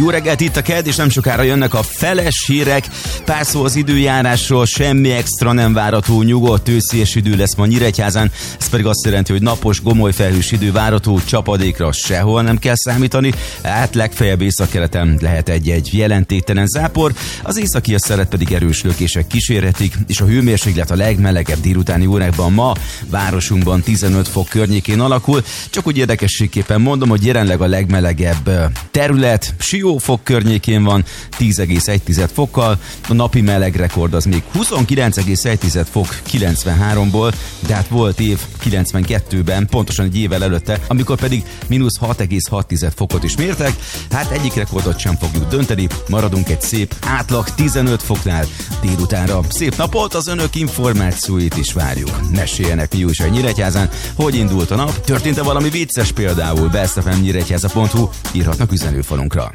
Jó reggelt, itt a Kedd, és nem sokára jönnek a feles hírek. Pár szó az időjárásról, semmi extra nem várható, nyugodt őszi és idő lesz ma Nyíregyházán. Ez pedig azt jelenti, hogy napos, gomoly felhős idő várható, csapadékra sehol nem kell számítani. Hát legfeljebb északkeleten lehet egy-egy jelentéktelen zápor, az északi szelet pedig erős lökések kísérhetik, és a hőmérséklet a legmelegebb délutáni órákban ma városunkban 15 fok környékén alakul. Csak úgy érdekességképpen mondom, hogy jelenleg a legmelegebb terület Siófok környékén van 10,1 fokkal, a napi melegrekord az még 29,1 fok 93-ból, de hát volt év 92-ben, pontosan egy évvel előtte, amikor pedig mínusz 6,6 fokot is mértek. Hát egyik rekordot sem fogjuk dönteni, maradunk egy szép átlag 15 foknál délutánra. Szép napot, az önök információit is várjuk. Meséljenek mi újság Nyíregyházán, hogy indult a nap, történt-e valami vicces, például bestfmnyíregyháza.hu, írhatnak üzenőfalunkra.